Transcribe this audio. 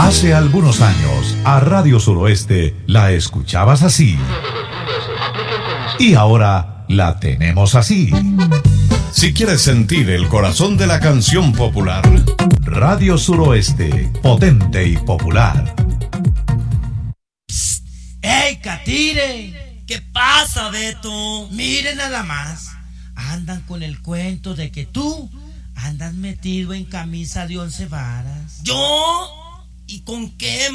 Hace algunos años, a Radio Suroeste la escuchabas así. Y ahora la tenemos así. Si quieres sentir el corazón de la canción popular, Radio Suroeste, potente y popular. Psst. ¡Ey, Catire! ¿Qué pasa, Beto? Miren nada más. Andan con el cuento de que tú andas metido en camisa de 11 varas. ¿Yo? ¿Y con qué,